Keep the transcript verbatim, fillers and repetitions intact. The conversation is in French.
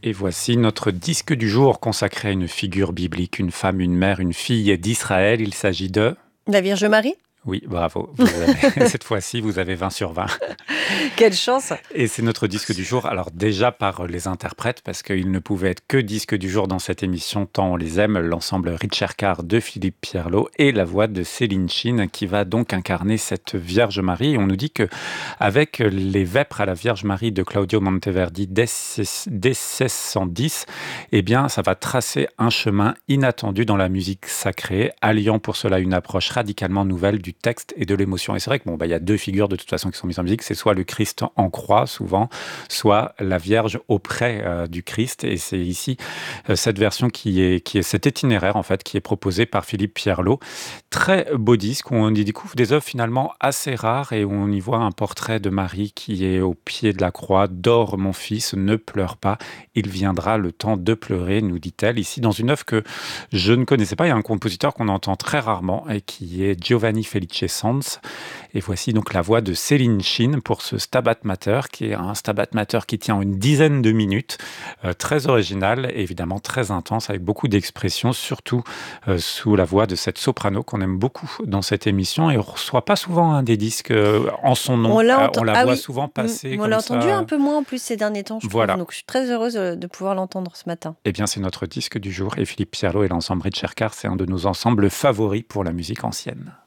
Et voici notre disque du jour consacré à une figure biblique, une femme, une mère, une fille d'Israël. Il s'agit de... La Vierge Marie? Oui, bravo. Vous avez... Cette fois-ci, vous avez vingt sur vingt. Quelle chance! Et c'est notre disque du jour. Alors déjà par les interprètes, parce qu'il ne pouvait être que disque du jour dans cette émission, tant on les aime, l'ensemble Ricercar de Philippe Pierlot et la voix de Céline Chine, qui va donc incarner cette Vierge Marie. Et on nous dit que avec les Vêpres à la Vierge Marie de Claudio Monteverdi dès mille six cent dix, eh bien, ça va tracer un chemin inattendu dans la musique sacrée, alliant pour cela une approche radicalement nouvelle du texte et de l'émotion. Et c'est vrai que bon, bah, il y a deux figures de toute façon qui sont mises en musique. C'est soit le Christ en croix, souvent, soit la Vierge auprès euh, du Christ. Et c'est ici euh, cette version qui est, qui est cet itinéraire, en fait, qui est proposé par Philippe Pierlot. Très beau disque, où on y découvre des œuvres finalement assez rares et où on y voit un portrait de Marie qui est au pied de la croix. « Dors, mon fils, ne pleure pas, il viendra le temps de pleurer », nous dit-elle. Ici, dans une œuvre que je ne connaissais pas, il y a un compositeur qu'on entend très rarement et qui est Giovanni Felice Sanz. Et voici donc la voix de Céline Chine pour ce Stabat Mater, qui est un Stabat Mater qui tient une dizaine de minutes, euh, très original et évidemment très intense, avec beaucoup d'expressions, surtout euh, sous la voix de cette soprano qu'on aime beaucoup dans cette émission. Et on ne reçoit pas souvent hein, des disques euh, en son nom. On, l'a Euh, ent- on la ah voit oui. souvent passer Mm, on comme l'a ça. entendu un peu moins en plus ces derniers temps, je Voilà. trouve. Donc je suis très heureuse de pouvoir l'entendre ce matin. Eh bien, c'est notre disque du jour. Et Philippe Pierlot et l'ensemble Ricercar, c'est un de nos ensembles favoris pour la musique ancienne.